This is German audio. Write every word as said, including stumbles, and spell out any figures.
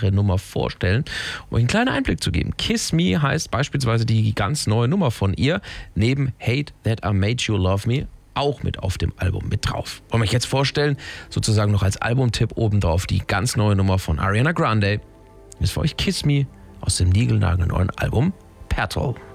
weitere Nummer vorstellen, um euch einen kleinen Einblick zu geben. Kiss Me heißt beispielsweise die ganz neue Nummer von ihr, neben Hate That I Made You Love Me auch mit auf dem Album mit drauf. Wollen wir euch jetzt vorstellen, sozusagen noch als Albumtipp obendrauf, die ganz neue Nummer von Ariana Grande. Ist für euch Kiss Me aus dem niegelnagelneuen Album Petrol.